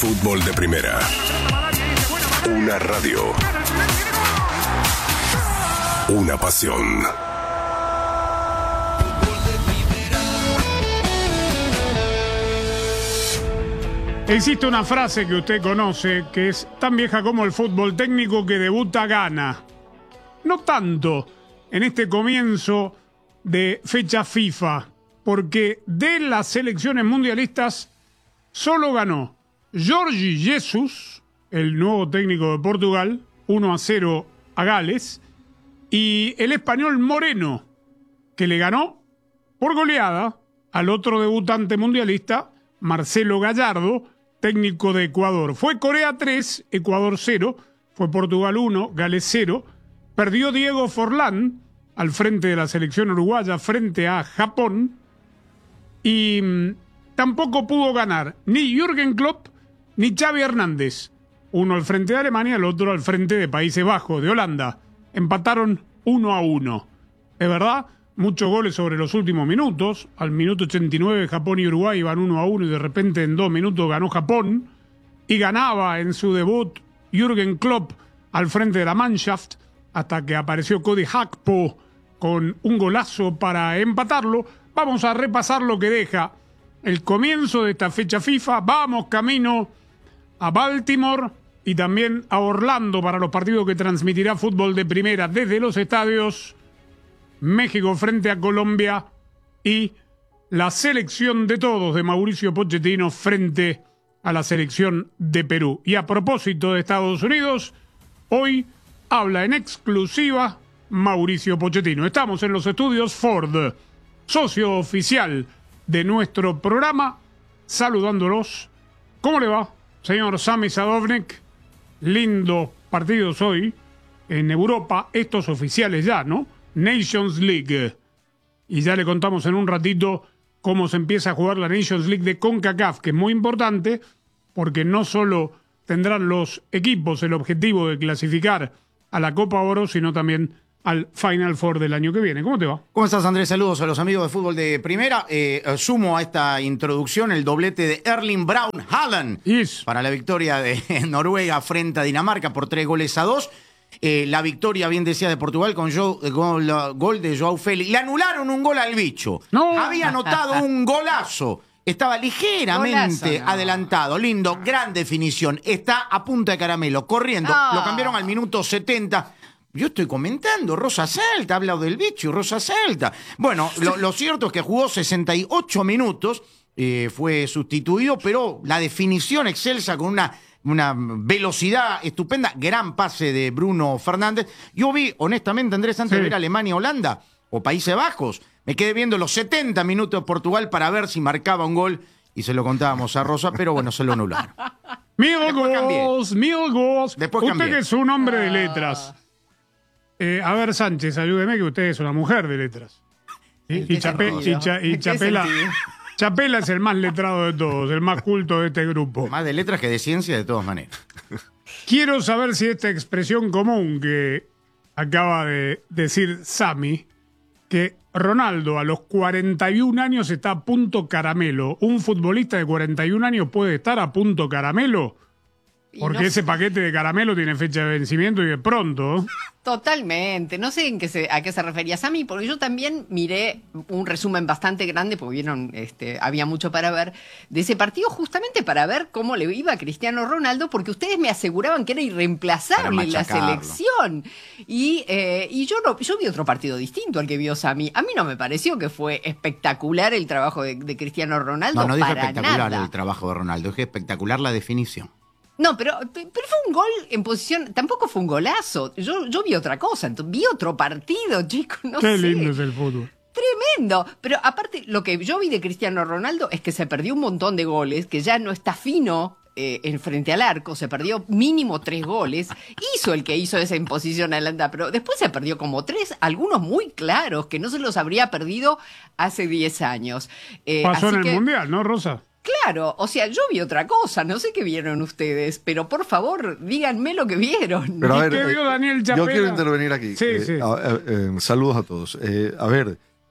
Fútbol de Primera. Una radio. Una pasión. Existe una frase que usted conoce que es tan vieja como el fútbol técnico que debuta gana. No tanto en este comienzo de fecha FIFA, porque de las selecciones mundialistas solo ganó Jorge Jesus, el nuevo técnico de Portugal, 1-0 a Gales, y el español Moreno, que le ganó por goleada al otro debutante mundialista, Marcelo Gallardo, técnico de Ecuador. Fue Corea 3, Ecuador 0, fue Portugal 1, Gales 0, perdió Diego Forlán al frente de la selección uruguaya frente a Japón y tampoco pudo ganar ni Jürgen Klopp ni Xavi Hernández. Uno al frente de Alemania, el otro al frente de Países Bajos, de Holanda. Empataron 1-1. Es verdad, muchos goles sobre los últimos minutos. Al minuto 89 Japón y Uruguay iban 1-1 y de repente en 2 minutos ganó Japón. Y ganaba en su debut Jürgen Klopp al frente de la Mannschaft hasta que apareció Cody Gakpo con un golazo para empatarlo. Vamos a repasar lo que deja el comienzo de esta fecha FIFA. Vamos camino a Baltimore y también a Orlando para los partidos que transmitirá Fútbol de Primera desde los estadios. México frente a Colombia y la selección de todos de Mauricio Pochettino frente a la selección de Perú. Y a propósito de Estados Unidos, hoy habla en exclusiva Mauricio Pochettino. Estamos en los estudios Ford, socio oficial de nuestro programa, saludándolos. ¿Cómo le va, señor Sami Sadovnik? Lindos partidos hoy en Europa, estos oficiales ya, ¿no? Nations League. Y ya le contamos en un ratito cómo se empieza a jugar la Nations League de CONCACAF, que es muy importante porque no solo tendrán los equipos el objetivo de clasificar a la Copa Oro, sino también al Final Four del año que viene. ¿Cómo te va? ¿Cómo estás, Andrés? Saludos a los amigos de Fútbol de Primera. Sumo a esta introducción el doblete de Erling Braut Haaland para la victoria de Noruega frente a Dinamarca por 3-2. La victoria, bien decía, de Portugal con gol de Joao Félix. Le anularon un gol al bicho. No. Había anotado un golazo. Estaba ligeramente adelantado. Lindo, gran definición. Está a punta de caramelo, corriendo. Lo cambiaron al minuto 70. Yo estoy comentando, Rosa Celta, ha hablado del bicho, Rosa Celta. Bueno, lo cierto es que jugó 68 minutos, fue sustituido, pero la definición excelsa con una velocidad estupenda, gran pase de Bruno Fernández. Yo vi, honestamente, Andrés, antes de ver Alemania-Holanda o Países Bajos, me quedé viendo los 70 minutos de Portugal para ver si marcaba un gol y se lo contábamos a Rosa, pero bueno, se lo anularon. Mil gols. Después usted cambié. que es un hombre de letras. A ver, Sánchez, ayúdeme que usted es una mujer de letras. Y Chapela es el más letrado de todos, el más culto de este grupo. Más de letras que de ciencia, de todas maneras. Quiero saber si esta expresión común que acaba de decir Sami, que Ronaldo a los 41 años está a punto caramelo. ¿Un futbolista de 41 años puede estar a punto caramelo? Porque ese paquete de caramelo tiene fecha de vencimiento y de pronto. Totalmente. No sé a qué se refería Sami, porque yo también miré un resumen bastante grande, porque vieron, había mucho para ver, de ese partido, justamente para ver cómo le iba a Cristiano Ronaldo, porque ustedes me aseguraban que era irreemplazable en la selección. Y yo vi otro partido distinto al que vio Sami. A mí no me pareció que fue espectacular el trabajo de Cristiano Ronaldo. No dije espectacular nada. el trabajo de Ronaldo, dije espectacular la definición. No, pero fue un gol en posición, tampoco fue un golazo. Yo vi otra cosa, vi otro partido, chicos, no sé. Qué lindo es el fútbol. Tremendo. Pero aparte, lo que yo vi de Cristiano Ronaldo es que se perdió un montón de goles, que ya no está fino en frente al arco, se perdió mínimo 3 goles. Hizo el que hizo esa imposición adelantada, pero después se perdió como 3, algunos muy claros, que no se los habría perdido hace 10 años. Pasó en el Mundial, ¿no, Rosa? Claro, o sea, yo vi otra cosa, no sé qué vieron ustedes, pero por favor, díganme lo que vieron. Pero a ver, ¿Qué vio Daniel Chapela? Yo quiero intervenir aquí. Sí. Saludos a todos. A ver,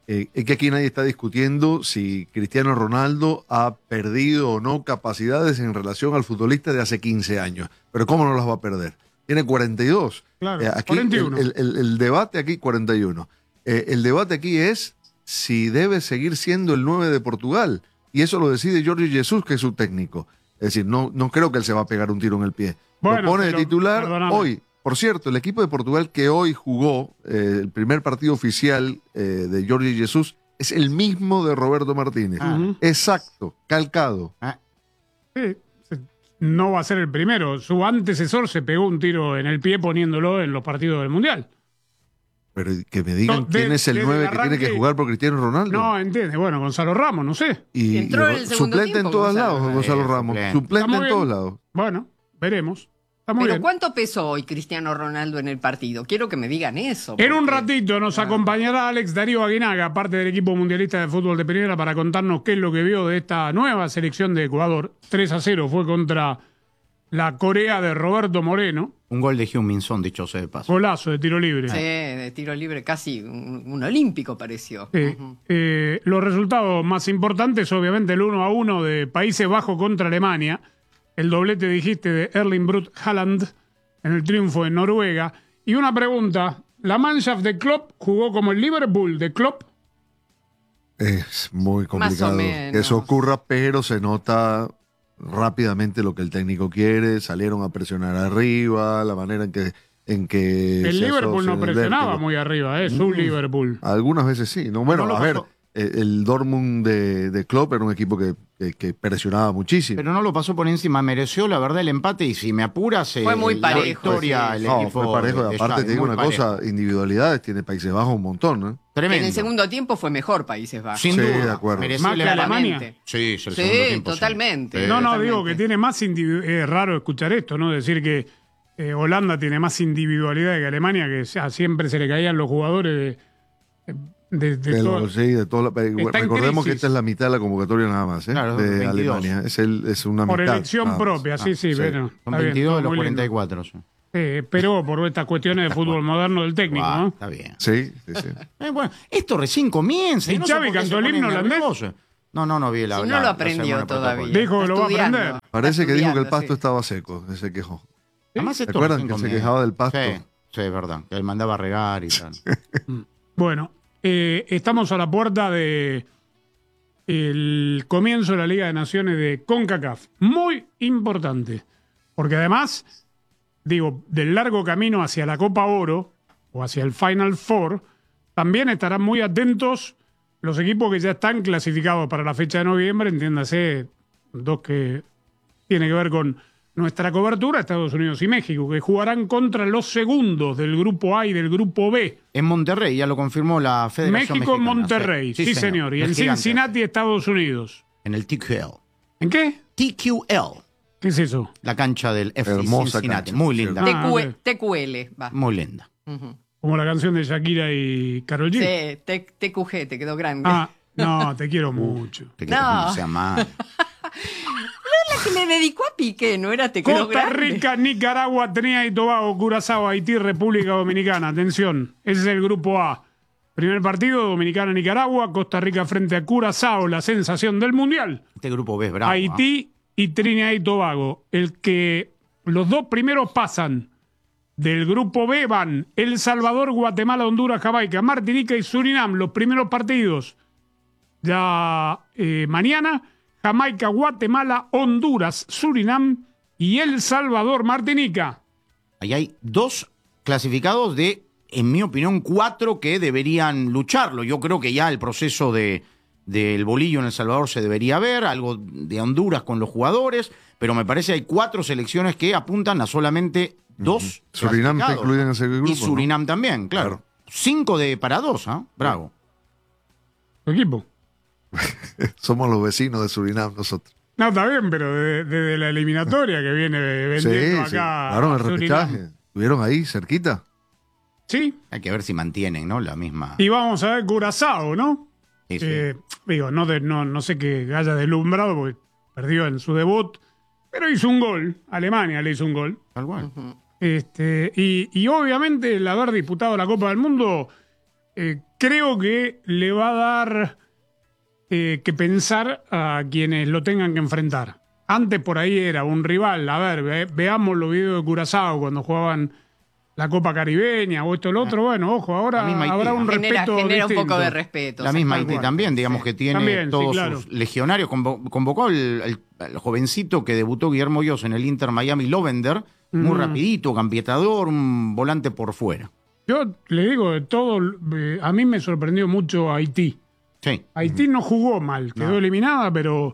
es que aquí nadie está discutiendo si Cristiano Ronaldo ha perdido o no capacidades en relación al futbolista de hace 15 años. Pero ¿cómo no las va a perder? Tiene 42. Claro, Aquí 41. El debate aquí, 41. El debate aquí es si debe seguir siendo el 9 de Portugal. Y eso lo decide Jorge Jesús, que es su técnico. Es decir, no creo que él se va a pegar un tiro en el pie. Bueno, lo pone de titular perdóname. hoy. Por cierto, el equipo de Portugal que hoy jugó el primer partido oficial de Jorge Jesús es el mismo de Roberto Martínez. Exacto, calcado. Sí, no va a ser el primero. Su antecesor se pegó un tiro en el pie poniéndolo en los partidos del Mundial. Pero que me digan No, quién es el desde 9 el que tiene que arranque- jugar por Cristiano Ronaldo. No, entiende. Bueno, Gonzalo Ramos, no sé. Y Entró en el segundo suplente tiempo, en todos Gonzalo. lados, Gonzalo Ramos. Suplente. Suplente Está muy en todos bien. lados. Bueno, veremos. Está muy Pero bien. ¿cuánto pesó hoy Cristiano Ronaldo en el partido? Quiero que me digan eso. En un porque- ratito nos acompañará Alex Darío Aguinaga, parte del equipo mundialista de fútbol de primera, para contarnos qué es lo que vio de esta nueva selección de Ecuador. 3-0 fue contra la Corea de Roberto Moreno. Un gol de Heung-min Son, dicho sea de paso. Golazo de tiro libre. Sí, de tiro libre, casi un olímpico pareció. Sí. Los resultados más importantes, obviamente, el 1-1 de Países Bajos contra Alemania. El doblete, dijiste, de Erling Braut Haaland en el triunfo en Noruega. Y una pregunta, ¿la Mannschaft de Klopp jugó como el Liverpool de Klopp? Es muy complicado menos. que eso ocurra, pero se nota rápidamente lo que el técnico quiere. Salieron a presionar arriba, la manera en que El se Liverpool no asocian, el presionaba vértigo. muy arriba, su Liverpool. Algunas veces sí. No, bueno, No lo a ver, pasó. el Dortmund de Klopp era un equipo que presionaba muchísimo. Pero no lo pasó por encima, mereció la verdad el empate y si me apuras Fue muy la parejo, victoria sí. el No, equipo fue parejo. de Aparte Xavi, te digo muy una parejo. cosa, individualidades tiene Países Bajos un montón, ¿no? Tremendo. En el segundo tiempo fue mejor Países Bajos. Sin Sí, duda. de acuerdo. Mereció Más el que empate. Alemania. Sí, sí, el Sí, segundo tiempo, totalmente. Sí. No, Totalmente. digo que tiene más es raro escuchar esto, ¿no? Decir que Holanda tiene más individualidad que Alemania, que siempre se le caían los jugadores de todo. Sí, de todo. Está en Recordemos que crisis. esta es la mitad de la convocatoria nada más, ¿eh? Claro, de 22. Alemania. Es una Por mitad. elección nada más. propia, sí, sí. bueno. Son está bien, 22 de todo los muy lindo. 44. Sí. Pero por estas cuestiones de fútbol moderno del técnico, Ah, ¿no? está bien. Sí, sí, sí. Bueno, esto recién comienza. ¿Y no sé Xavi por qué cantó se el ponen himno holandés? nerviosos. No vi la Si no la- lo la aprendió ceremonia todavía. protocolo. Dijo que lo va a Está estudiando. aprender. Parece que dijo que el estudiando, pasto sí. estaba seco, se quejó. Además, ¿Se esto acuerdan recién que se comienza. quejaba del pasto? Sí, es verdad. Que él mandaba a regar y tal. Bueno, estamos a la puerta de el comienzo de la Liga de Naciones de CONCACAF. Muy importante, porque además, digo, del largo camino hacia la Copa Oro o hacia el Final Four, también estarán muy atentos los equipos que ya están clasificados para la fecha de noviembre, entiéndase, dos que tiene que ver con nuestra cobertura, Estados Unidos y México, que jugarán contra los segundos del grupo A y del grupo B. En Monterrey, ya lo confirmó la Federación México en Mexicana. Monterrey, sí, señor. Y El en gigante. Cincinnati, Estados Unidos. En el TQL. ¿En qué? TQL. ¿Qué es eso? La cancha del FC Hermosa Cincinnati. cancha, Muy cierto. linda. Ah, ok. TQL, va. Muy linda. Ujú. Como la canción de Shakira y Karol G. Sí, TQG, te quedó grande. Ah, no, te quiero mucho. Te quiero No. que no sea mal. La que le dedicó a Piqué, ¿no era te quedó Costa grande? Rica, Nicaragua, Trinidad y Tobago, Curazao, Haití, República Dominicana. Atención, ese es el grupo A. Primer partido, Dominicana-Nicaragua, Costa Rica frente a Curazao, la sensación del Mundial. Este grupo B es bravo. Haití y Trinidad y Tobago. Los dos primeros pasan del grupo B van El Salvador, Guatemala, Honduras, Jamaica, Martinica y Surinam. Los primeros partidos ya mañana. Jamaica, Guatemala, Honduras, Surinam y El Salvador, Martinica. Ahí hay 2 clasificados de, en mi opinión, 4 que deberían lucharlo. Yo creo que ya el proceso del bolillo en El Salvador se debería ver, algo de Honduras con los jugadores, pero me parece que hay 4 selecciones que apuntan a solamente 2. Surinam está clasificados. incluido en ese grupo, Y Surinam también, claro. 5 para 2, ¿ah? Bravo. Tu equipo. Somos los vecinos de Surinam nosotros. No, está bien, pero desde la eliminatoria que viene vendiendo Sí, acá. claro, el Surinam. repechaje. Estuvieron ahí, cerquita. Sí, Hay que ver si mantienen, ¿no? La misma. y vamos a ver Curazao, ¿no? Sí, sí. Digo, no sé qué haya deslumbrado porque perdió en su debut, pero hizo un gol. Alemania le hizo un gol. Tal cual. Y obviamente el haber disputado la Copa del Mundo creo que le va a dar que pensar a quienes lo tengan que enfrentar. Antes por ahí era un rival. A ver, veamos los videos de Curazao cuando jugaban la Copa Caribeña o esto o lo otro. Bueno, ojo, ahora habrá un respeto genera distinto. un poco de respeto. La misma Haití también, digamos, que tiene también, todos claro. sus legionarios. Convocó al jovencito que debutó Guillermo Yos en el Inter Miami, Lovender, muy rapidito, gambietador, un volante por fuera. Yo le digo de todo, a mí me sorprendió mucho Haití. Sí. Haití no jugó mal, quedó eliminada, pero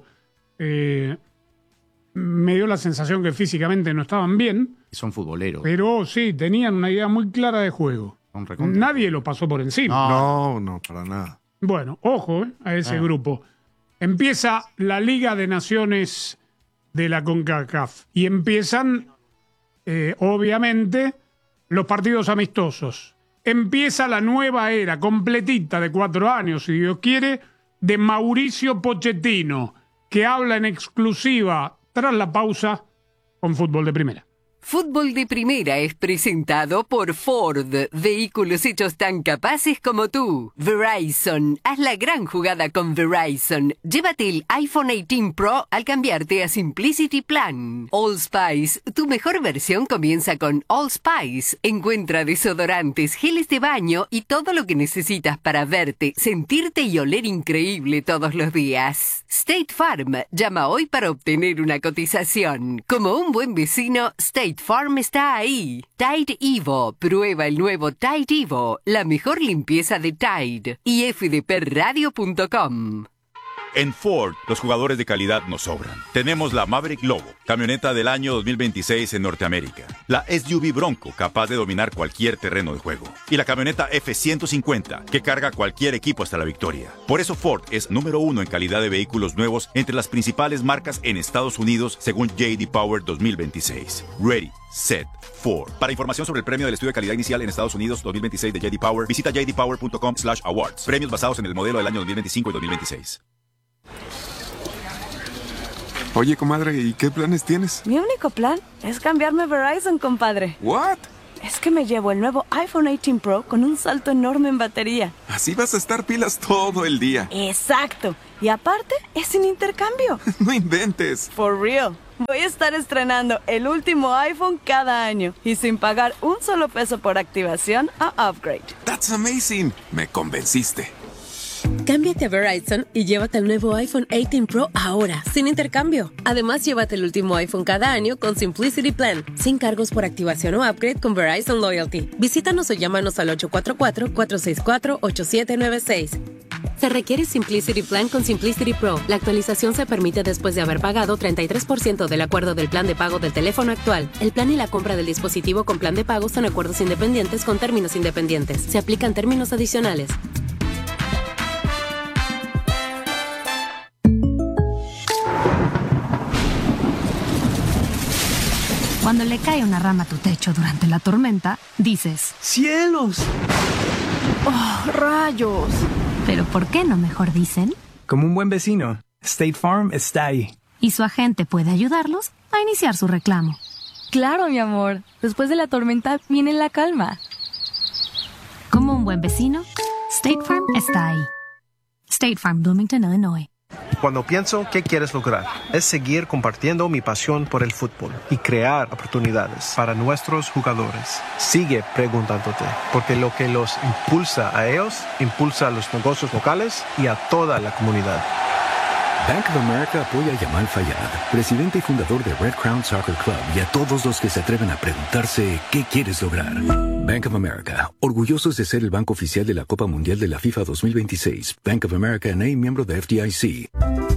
me dio la sensación que físicamente no estaban bien. Son futboleros. Pero sí, tenían una idea muy clara de juego. Nadie lo pasó por encima. No, para nada. Bueno, ojo a ese grupo. Empieza la Liga de Naciones de la CONCACAF y empiezan, obviamente, los partidos amistosos. Empieza la nueva era completita de 4 años, si Dios quiere, de Mauricio Pochettino, que habla en exclusiva tras la pausa con Fútbol de Primera. Fútbol de Primera es presentado por Ford, vehículos hechos tan capaces como tú. Verizon, haz la gran jugada con Verizon. Llévate el iPhone 18 Pro al cambiarte a Simplicity Plan. Allspice, tu mejor versión comienza con Allspice. Encuentra desodorantes, geles de baño y todo lo que necesitas para verte, sentirte y oler increíble todos los días. State Farm, llama hoy para obtener una cotización. Como un buen vecino, State Farm está ahí. Tide Evo. Prueba el nuevo Tide Evo. La mejor limpieza de Tide. Y fdpradio.com. En Ford, los jugadores de calidad nos sobran. Tenemos la Maverick Lobo, camioneta del año 2026 en Norteamérica. La SUV Bronco, capaz de dominar cualquier terreno de juego. Y la camioneta F-150, que carga cualquier equipo hasta la victoria. Por eso Ford es número 1 en calidad de vehículos nuevos entre las principales marcas en Estados Unidos, según J.D. Power 2026. Ready, Set, Ford. Para información sobre el premio del estudio de calidad inicial en Estados Unidos 2026 de J.D. Power, visita jdpower.com/awards. Premios basados en el modelo del año 2025 y 2026. Oye, comadre, ¿y qué planes tienes? Mi único plan es cambiarme a Verizon, compadre. ¿What? Es que me llevo el nuevo iPhone 18 Pro con un salto enorme en batería. Así vas a estar pilas todo el día. Exacto. Y aparte, es sin intercambio. No inventes. For real. Voy a estar estrenando el último iPhone cada año y sin pagar un solo peso por activación o upgrade. That's amazing. Me convenciste. Cámbiate a Verizon y llévate el nuevo iPhone 18 Pro ahora, sin intercambio. Además, llévate el último iPhone cada año con Simplicity Plan, sin cargos por activación o upgrade con Verizon Loyalty. Visítanos o llámanos al 844-464-8796. Se requiere Simplicity Plan con Simplicity Pro. La actualización se permite después de haber pagado 33% del acuerdo del plan de pago del teléfono actual. El plan y la compra del dispositivo con plan de pago son acuerdos independientes con términos independientes. Se aplican términos adicionales. Cuando le cae una rama a tu techo durante la tormenta, dices ¡cielos! ¡Oh, rayos! Pero ¿por qué no mejor dicen? Como un buen vecino, State Farm está ahí. Y su agente puede ayudarlos a iniciar su reclamo. Claro, mi amor. Después de la tormenta viene la calma. Como un buen vecino, State Farm está ahí. State Farm, Bloomington, Illinois. Cuando pienso qué quieres lograr, es seguir compartiendo mi pasión por el fútbol y crear oportunidades para nuestros jugadores. Sigue preguntándote, porque lo que los impulsa a ellos, impulsa a los negocios locales y a toda la comunidad. Bank of America apoya a Yamal Fayad, presidente y fundador de Red Crown Soccer Club, y a todos los que se atreven a preguntarse qué quieres lograr. Bank of America, orgullosos de ser el banco oficial de la Copa Mundial de la FIFA 2026. Bank of America N.A., miembro de FDIC.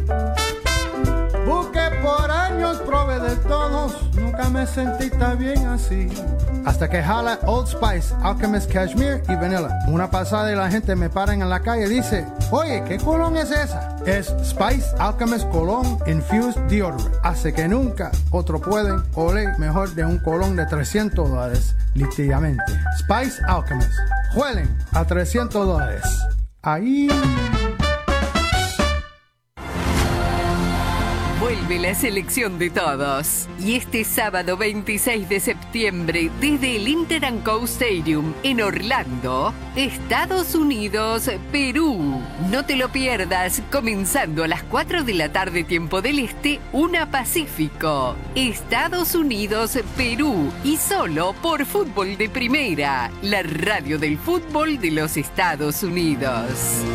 Busqué por años, probé de todos, nunca me sentí tan bien así. Hasta que jala Old Spice, Alchemist Cashmere y Vanilla. Una pasada y la gente me para en la calle y dice, oye, ¿qué colón es esa? Es Spice Alchemist Cologne Infused Deodorant. Hace que nunca otro pueden oler mejor de un colón de $300, literalmente. Spice Alchemist. Huelen a $300. Ahí. Vuelve vuelve la selección de todos. Y este sábado 26 de septiembre, desde el Inter & Co Stadium en Orlando, Estados Unidos, Perú. No te lo pierdas, comenzando a las 4 de la tarde tiempo del Este, 1 Pacífico. Estados Unidos, Perú, y solo por Fútbol de Primera, la radio del fútbol de los Estados Unidos.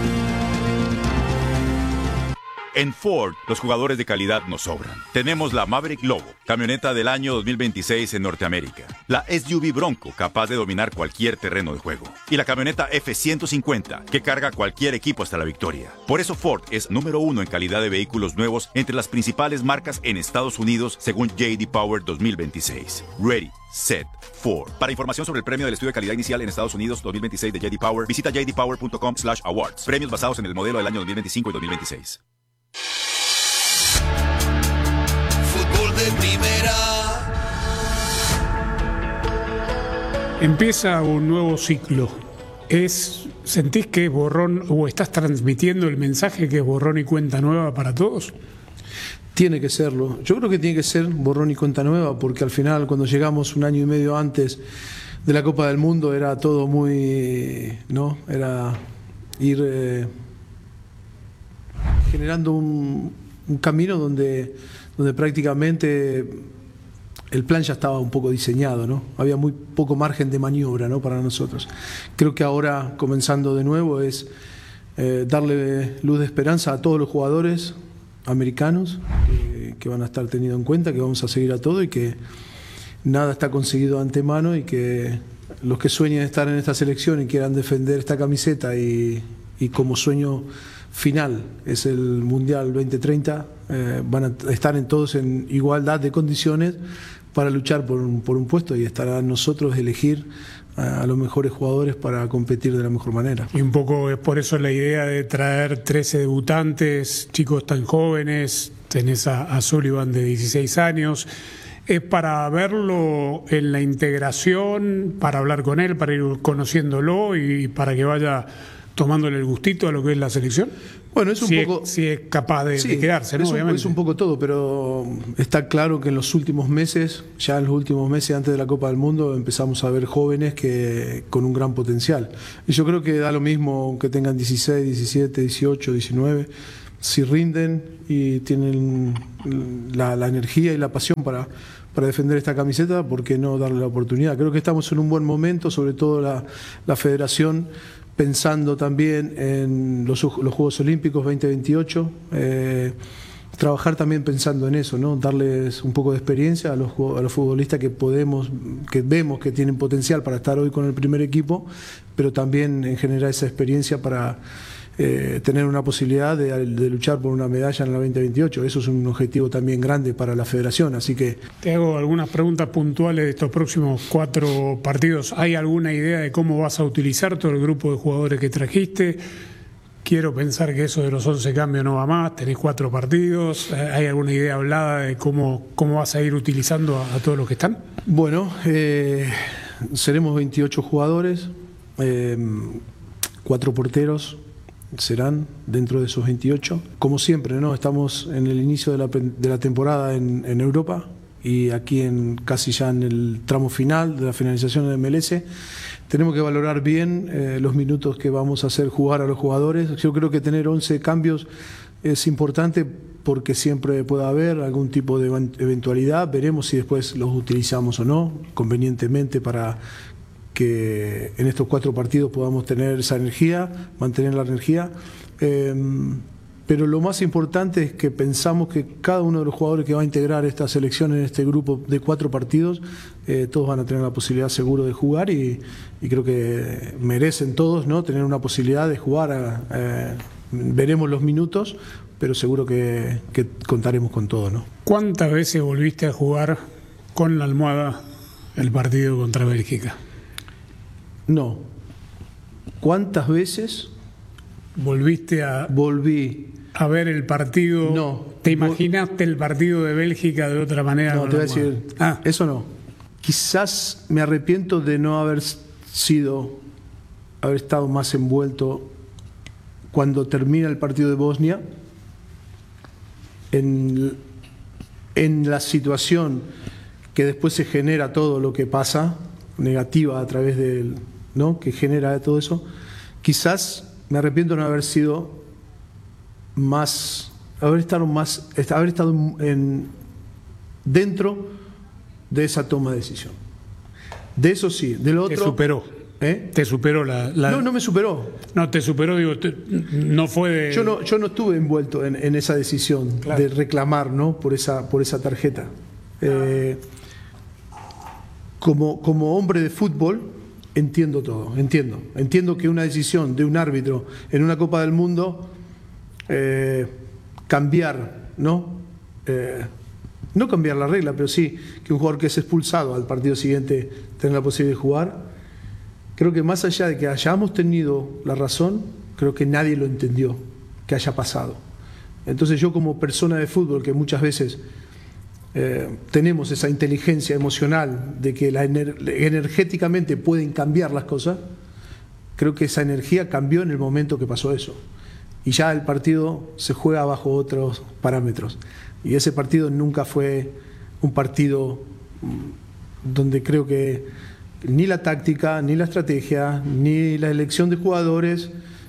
En Ford, los jugadores de calidad nos sobran. Tenemos la Maverick Lobo, camioneta del año 2026 en Norteamérica. La SUV Bronco, capaz de dominar cualquier terreno de juego. Y la camioneta F-150, que carga cualquier equipo hasta la victoria. Por eso Ford es número 1 en calidad de vehículos nuevos entre las principales marcas en Estados Unidos, según J.D. Power 2026. Ready, Set, Ford. Para información sobre el premio del estudio de calidad inicial en Estados Unidos 2026 de J.D. Power, visita jdpower.com/awards. Premios basados en el modelo del año 2025 y 2026. Fútbol de Primera. Empieza un nuevo ciclo. ¿Sentís que es borrón o estás transmitiendo el mensaje que es borrón y cuenta nueva para todos? Tiene que serlo. Yo creo que tiene que ser borrón y cuenta nueva, porque al final, cuando llegamos un año y medio antes de la Copa del Mundo, era todo muy, ¿no? Era ir generando un camino donde prácticamente el plan ya estaba un poco diseñado, ¿no? Había muy poco margen de maniobra, ¿no?, para nosotros. Creo que ahora, comenzando de nuevo, es darle luz de esperanza a todos los jugadores americanos que van a estar tenidos en cuenta, que vamos a seguir a todo y que nada está conseguido de antemano, y que los que sueñen estar en esta selección y quieran defender esta camiseta y como sueño final es el Mundial 2030, van a estar todos en igualdad de condiciones para luchar por un puesto, y estará a nosotros elegir a los mejores jugadores para competir de la mejor manera. Y un poco es por eso la idea de traer 13 debutantes, chicos tan jóvenes. Tenés a Sullivan de 16 años. ¿Es para verlo en la integración, para hablar con él, para ir conociéndolo y para que vaya tomándole el gustito a lo que es la selección? Bueno, es un poco... Si es capaz de quedarse, ¿no? Obviamente. Es un poco todo, pero está claro que en los últimos meses, antes de la Copa del Mundo, empezamos a ver jóvenes con un gran potencial. Y yo creo que da lo mismo que tengan 16, 17, 18, 19, si rinden y tienen la energía y la pasión para defender esta camiseta, ¿por qué no darle la oportunidad? Creo que estamos en un buen momento, sobre todo la federación, pensando también en los Juegos Olímpicos 2028, trabajar también pensando en eso, ¿no? Darles un poco de experiencia a los futbolistas que vemos que tienen potencial para estar hoy con el primer equipo, pero también en generar esa experiencia para tener una posibilidad de luchar por una medalla en la 2028. Eso es un objetivo también grande para la federación, así que... Te hago algunas preguntas puntuales de estos próximos 4 partidos. ¿Hay alguna idea de cómo vas a utilizar todo el grupo de jugadores que trajiste? Quiero pensar que eso de los 11 cambios no va más, tenés 4 partidos. ¿Hay alguna idea hablada de cómo vas a ir utilizando a todos los que están? Bueno, seremos 28 jugadores, 4 porteros serán dentro de esos 28. Como siempre, ¿no? Estamos en el inicio de la temporada en Europa, y aquí casi ya en el tramo final de la finalización del MLS. Tenemos que valorar bien los minutos que vamos a hacer jugar a los jugadores. Yo creo que tener 11 cambios es importante, porque siempre puede haber algún tipo de eventualidad. Veremos si después los utilizamos o no, convenientemente, para que en estos 4 partidos podamos tener esa energía, mantener la energía. Pero lo más importante es que pensamos que cada uno de los jugadores que va a integrar esta selección en este grupo de 4 partidos, todos van a tener la posibilidad seguro de jugar, y creo que merecen todos, ¿no?, tener una posibilidad de jugar. Veremos los minutos, pero seguro que contaremos con todo, ¿no? ¿Cuántas veces volviste a jugar con la almohada el partido contra Bélgica? No. ¿Cuántas veces? Volví a ver el partido. No. ¿Te imaginaste el partido de Bélgica de otra manera? No, te voy a decir, eso no. Quizás me arrepiento de no haber estado más envuelto cuando termina el partido de Bosnia en en la situación que después se genera todo lo que pasa, negativa a través del, ¿no? que genera todo eso, quizás me arrepiento de no haber sido más, haber estado dentro de esa toma de decisión. De eso sí, de lo otro... Te superó. Te superó la... No me superó. No, te superó, digo, no fue de... Yo no estuve envuelto en esa decisión de reclamar, ¿no? por esa tarjeta. Como hombre de fútbol, entiendo todo, entiendo que una decisión de un árbitro en una Copa del Mundo, cambiar, ¿no? No cambiar la regla, pero sí que un jugador que es expulsado al partido siguiente tenga la posibilidad de jugar. Creo que más allá de que hayamos tenido la razón, creo que nadie lo entendió que haya pasado. Entonces yo, como persona de fútbol, que muchas veces tenemos esa inteligencia emocional de que energéticamente pueden cambiar las cosas, creo que esa energía cambió en el momento que pasó eso. Y ya el partido se juega bajo otros parámetros. Y ese partido nunca fue un partido donde creo que ni la táctica, ni la estrategia, ni la elección de jugadores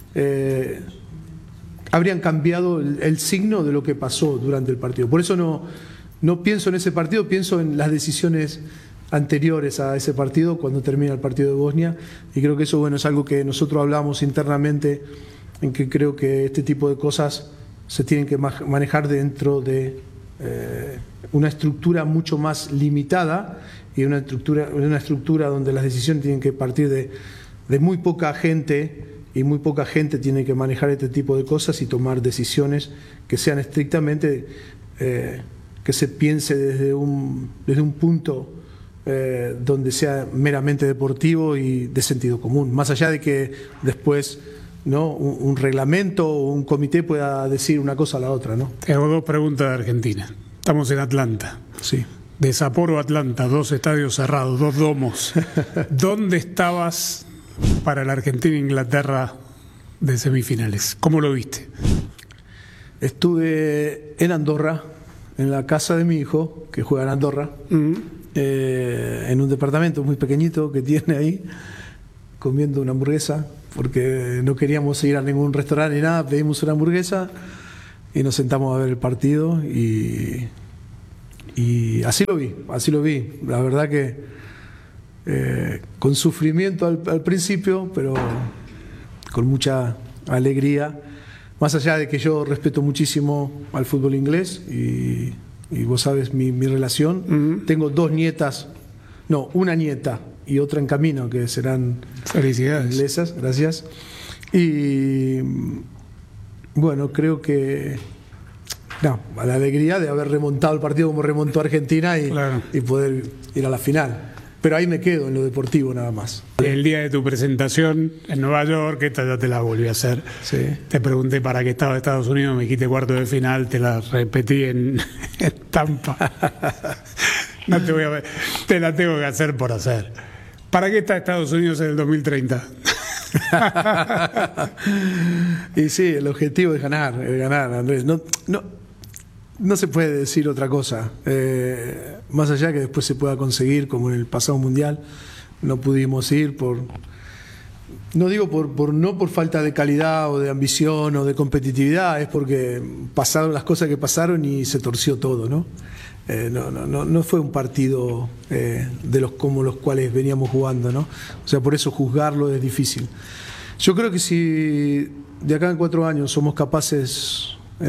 habrían cambiado el signo de lo que pasó durante el partido. Por eso no pienso en ese partido, pienso en las decisiones anteriores a ese partido, cuando termina el partido de Bosnia, y creo que eso, bueno, es algo que nosotros hablamos internamente, en que creo que este tipo de cosas se tienen que manejar dentro de una estructura mucho más limitada, y una estructura donde las decisiones tienen que partir de muy poca gente, y muy poca gente tiene que manejar este tipo de cosas y tomar decisiones que sean estrictamente, que se piense desde un punto donde sea meramente deportivo y de sentido común, más allá de que después, ¿no?, un reglamento o un comité pueda decir una cosa a la otra, ¿no? Te hago dos preguntas de Argentina. Estamos en Atlanta. Sí. De Sapporo a Atlanta, 2 estadios cerrados, 2 domos. ¿Dónde estabas para la Argentina-Inglaterra de semifinales? ¿Cómo lo viste? Estuve en Andorra, en la casa de mi hijo, que juega en Andorra, en un departamento muy pequeñito que tiene ahí, comiendo una hamburguesa, porque no queríamos ir a ningún restaurante ni nada, pedimos una hamburguesa y nos sentamos a ver el partido y así lo vi. La verdad que con sufrimiento al principio, pero con mucha alegría, más allá de que yo respeto muchísimo al fútbol inglés y vos sabes mi relación. Tengo 2 nietas, no, una nieta y otra en camino, que serán felicidades inglesas, gracias. Y bueno, creo que a la alegría de haber remontado el partido como remontó Argentina y poder ir a la final. Pero ahí me quedo en lo deportivo nada más. El día de tu presentación en Nueva York, esta ya te la volví a hacer. Sí. Te pregunté para qué estaba Estados Unidos, me dijiste cuarto de final, te la repetí en Tampa. No te voy a ver, te la tengo que hacer por hacer. ¿Para qué está Estados Unidos en el 2030? Y sí, el objetivo es ganar, Andrés. No se puede decir otra cosa. Más allá que después se pueda conseguir, como en el pasado mundial, no pudimos ir no digo no por falta de calidad o de ambición o de competitividad, es porque pasaron las cosas que pasaron y se torció todo, ¿no? No fue un partido como los cuales veníamos jugando, ¿no? O sea, por eso juzgarlo es difícil. Yo creo que si de acá en 4 años somos capaces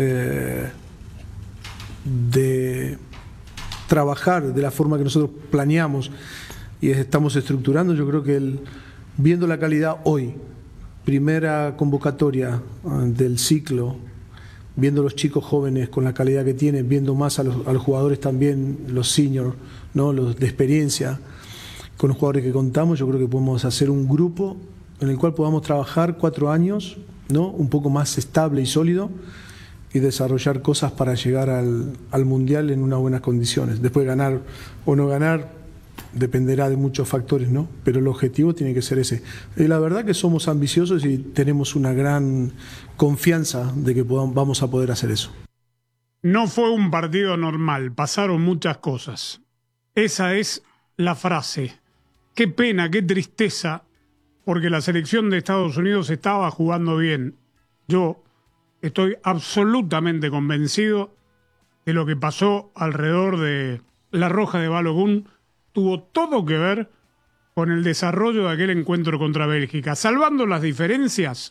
de trabajar de la forma que nosotros planeamos y estamos estructurando, yo creo que viendo la calidad hoy, primera convocatoria del ciclo, viendo los chicos jóvenes con la calidad que tienen, viendo más a los jugadores también, los seniors, ¿no?, los de experiencia, con los jugadores que contamos, yo creo que podemos hacer un grupo en el cual podamos trabajar 4 años, ¿no?, un poco más estable y sólido, y desarrollar cosas para llegar al Mundial en unas buenas condiciones. Después ganar o no ganar dependerá de muchos factores, ¿no? Pero el objetivo tiene que ser ese. Y la verdad que somos ambiciosos y tenemos una gran confianza de que vamos a poder hacer eso. No fue un partido normal, pasaron muchas cosas. Esa es la frase. Qué pena, qué tristeza, porque la selección de Estados Unidos estaba jugando bien. Yo estoy absolutamente convencido de lo que pasó alrededor de la Roja de Balogun tuvo todo que ver con el desarrollo de aquel encuentro contra Bélgica. Salvando las diferencias,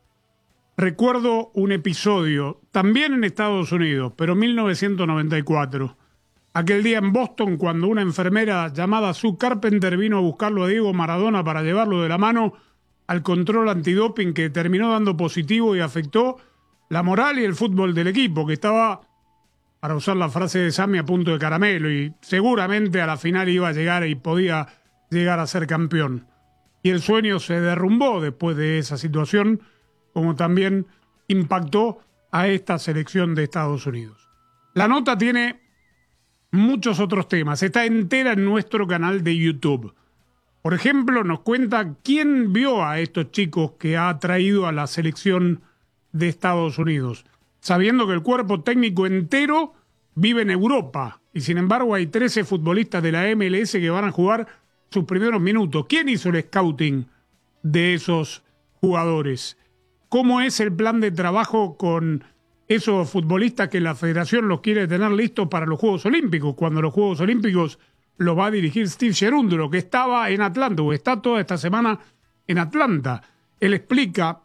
recuerdo un episodio, también en Estados Unidos, pero en 1994. Aquel día en Boston, cuando una enfermera llamada Sue Carpenter vino a buscarlo a Diego Maradona para llevarlo de la mano al control antidoping que terminó dando positivo y afectó la moral y el fútbol del equipo, que estaba, para usar la frase de Sammy, a punto de caramelo, y seguramente a la final iba a llegar y podía llegar a ser campeón. Y el sueño se derrumbó después de esa situación, como también impactó a esta selección de Estados Unidos. La nota tiene muchos otros temas, está entera en nuestro canal de YouTube. Por ejemplo, nos cuenta quién vio a estos chicos que ha traído a la selección de Estados Unidos, sabiendo que el cuerpo técnico entero vive en Europa y sin embargo hay 13 futbolistas de la MLS que van a jugar sus primeros minutos. ¿Quién hizo el scouting de esos jugadores? ¿Cómo es el plan de trabajo con esos futbolistas que la federación los quiere tener listos para los Juegos Olímpicos, cuando los Juegos Olímpicos los va a dirigir Steve Cherundolo, que estaba en Atlanta o está toda esta semana en Atlanta? Él explica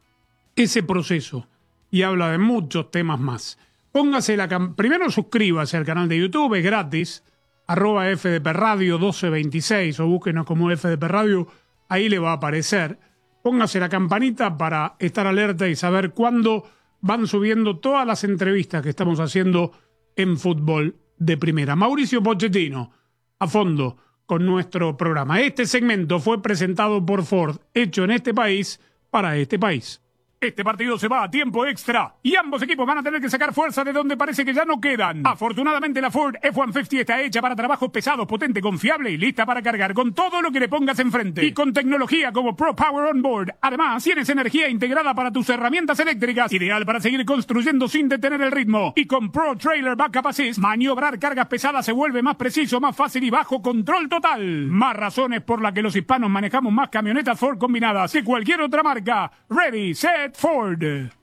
ese proceso y habla de muchos temas más. Póngase primero suscríbase al canal de YouTube, es gratis, @FDP Radio 1226 o búsquenos como FDP Radio, ahí le va a aparecer. Póngase la campanita para estar alerta y saber cuándo van subiendo todas las entrevistas que estamos haciendo en Fútbol de Primera. Mauricio Pochettino, a fondo con nuestro programa. Este segmento fue presentado por Ford, hecho en este país para este país. Este partido se va a tiempo extra y ambos equipos van a tener que sacar fuerza de donde parece que ya no quedan. Afortunadamente la Ford F-150 está hecha para trabajos pesados, potente, confiable y lista para cargar con todo lo que le pongas enfrente. Y con tecnología como Pro Power On Board. Además, tienes energía integrada para tus herramientas eléctricas, ideal para seguir construyendo sin detener el ritmo. Y con Pro Trailer Backup Assist, maniobrar cargas pesadas se vuelve más preciso, más fácil y bajo control total. Más razones por las que los hispanos manejamos más camionetas Ford combinadas que cualquier otra marca. Ready, set, Ford.